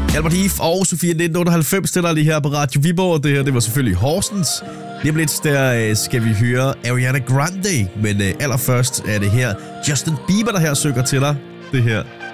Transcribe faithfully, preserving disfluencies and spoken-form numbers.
Albert Eve og Sofia nitten otteoghalvfems stiller lige her på Radio Viborg. Det her, det var selvfølgelig Horsens. Lige om lidt, der skal vi høre Ariana Grande, men allerførst er det her Justin Bieber, der her synger til dig. Det her